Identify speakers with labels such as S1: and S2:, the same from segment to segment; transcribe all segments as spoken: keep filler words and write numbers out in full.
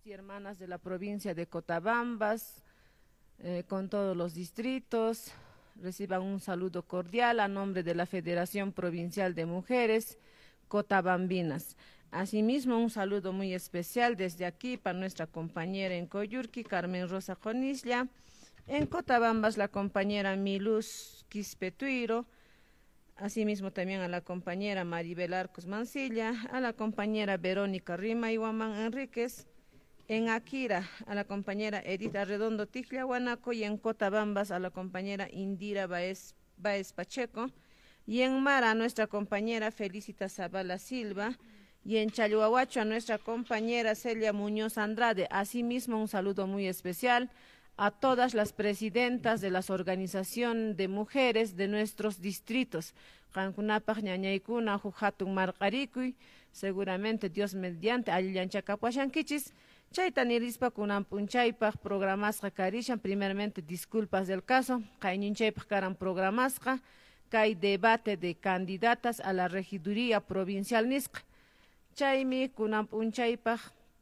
S1: y hermanas de la provincia de Cotabambas, eh, con todos los distritos, reciban un saludo cordial a nombre de la Federación Provincial de Mujeres Cotabambinas. Asimismo, un saludo muy especial desde aquí para nuestra compañera en Coyurqui, Carmen Rosa Jonislia, en Cotabambas la compañera Miluz Quispetuiro, asimismo también a la compañera Maribel Arcos Mancilla, a la compañera Verónica Rima Iwaman Enríquez, en Akira a la compañera Edith Arredondo Tijliahuanaco y en Cotabambas a la compañera Indira Baez, Baez Pacheco, y en Mara a nuestra compañera Felicita Zavala Silva, y en Chalhuahuacho a nuestra compañera Celia Muñoz Andrade. Asimismo, un saludo muy especial a todas las presidentas de las organizaciones de mujeres de nuestros distritos. Cancunapaj ñañaykuna hujatun marqarikuy, seguramente Dios mediante alillanchacapuashankichis, chayta nirispa kunan punchaypaj programasqa karishan, primeramente disculpas del caso, kayninchaypaj karan programasqa, kay debate de candidatas a la regiduría provincial nisqa, chaymi kunan punchaypaj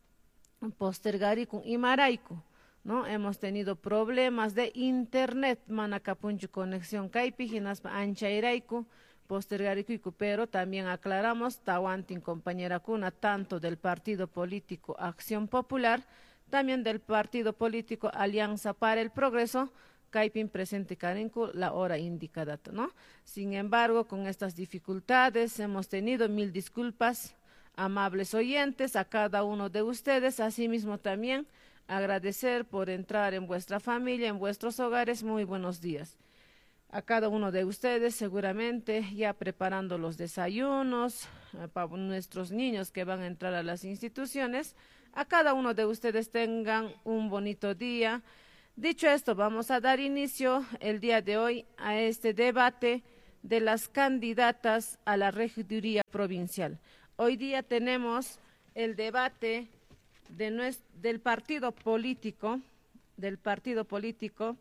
S1: postergarikun imarayku, ¿no? Hemos tenido problemas de internet, manakapunchu conexión kaypi, hinaspa anchayrayku, postergarikuyku, pero también aclaramos, tawantin compañera kuna, tanto del partido político Acción Popular, también del partido político Alianza para el Progreso, kaypin presente karinku la hora indicada, ¿no? Sin embargo, con estas dificultades hemos tenido mil disculpas, amables oyentes, a cada uno de ustedes, asimismo también agradecer por entrar en vuestra familia, en vuestros hogares. Muy buenos días a cada uno de ustedes, seguramente ya preparando los desayunos eh, para nuestros niños que van a entrar a las instituciones. A cada uno de ustedes tengan un bonito día. Dicho esto, vamos a dar inicio el día de hoy a este debate de las candidatas a la regiduría provincial. Hoy día tenemos el debate de nuestro, del partido político, del partido político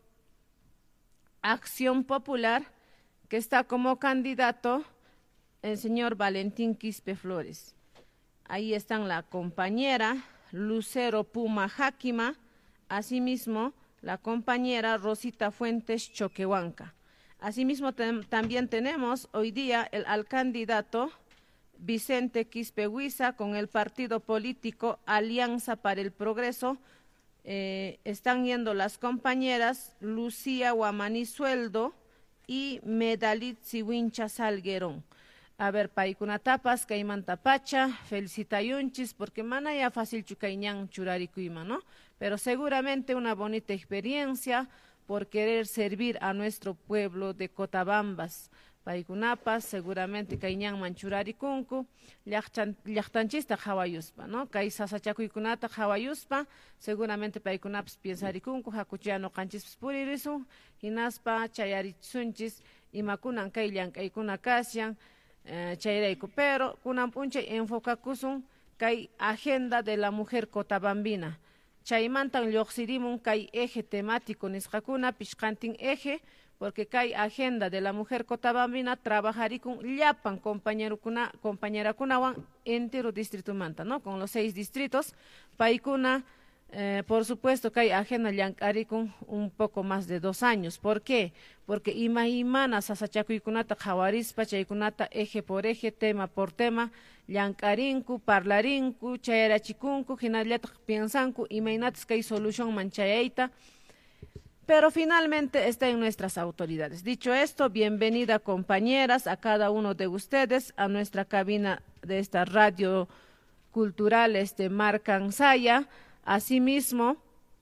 S1: Acción Popular, que está como candidato el señor Valentín Quispe Flores. Ahí están la compañera Lucero Puma Jáquima, asimismo la compañera Rosita Fuentes Choquehuanca. Asimismo también tenemos hoy día el al candidato Vicente Quispe Huiza con el partido político Alianza para el Progreso. Eh, están yendo las compañeras Lucía Guamaní Sueldo y Medalit Siwincha Salguerón. A ver, paikuna tapas, kaiman tapacha, felicitayunchis, porque mana ya fácil chukaiñan churarikuima, ¿no? Pero seguramente una bonita experiencia por querer servir a nuestro pueblo de Cotabambas. Paikunapas, seguramente kaiñan manchurarikunku, llaqtanchista hawayuspa, ¿no? Kay sasachakuykunata hawayuspa, seguramente paikunapas piensarikunku, hakuchiyano kanchispis puririsun, hinaspa chayarichunchis, imakunan kay llank'aykuna kasyan, eh, chayrayku, pero kunan punchay enfocakusun kay agenda de la mujer cotabambina. Chaymantan lluqsirimun kay eje temático nisqakuna, pishqantin eje, porque kay agenda de la mujer cotabambina trabajarikun llapan compañerukuna, compañerakunawan entero distrito manta, ¿no? Con los seis distritos, paikuna, eh, por supuesto kay agenda llankarikun un poco más de dos años. ¿Por qué? Porque ima imana sasachakuykunata jawarispa, chaykunata eje por eje, tema por tema, llankarinku, parlarinku, chayarachikunku, hinallataq piensanku, imaynatas kay solución manchayayta, pero finalmente está en nuestras autoridades. Dicho esto, bienvenida compañeras a cada uno de ustedes a nuestra cabina de esta radio cultural este Marcansaya. Asimismo,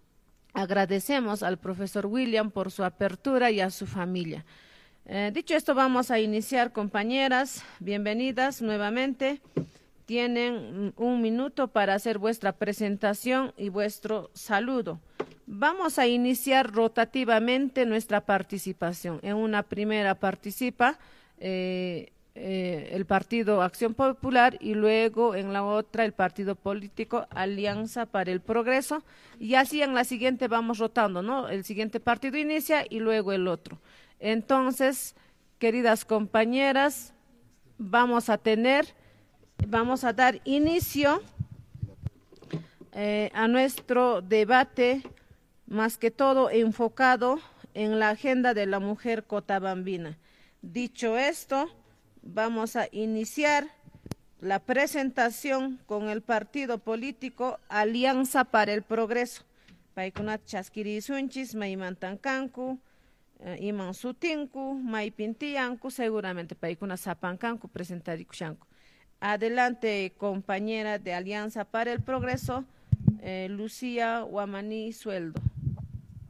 S1: agradecemos al profesor William por su apertura y a su familia. Eh, dicho esto, vamos a iniciar, compañeras, bienvenidas nuevamente. Tienen un minuto para hacer vuestra presentación y vuestro saludo. Vamos a iniciar rotativamente nuestra participación. En una primera participa eh, eh, el Partido Acción Popular y luego en la otra el Partido Político Alianza para el Progreso. Y así en la siguiente vamos rotando, ¿no? El siguiente partido inicia y luego el otro. Entonces, queridas compañeras, vamos a tener, vamos a dar inicio eh, a nuestro debate, más que todo enfocado en la agenda de la mujer cotabambina. Dicho esto, vamos a iniciar la presentación con el partido político Alianza para el Progreso. Paikunat chaskirisunchis, maimantankanku, eh, iman sutinku, maipintiyanku, seguramente paikuna sapankanku, presentarikushanku. Adelante, compañera de Alianza para el Progreso, eh, Lucía Guamaní Sueldo.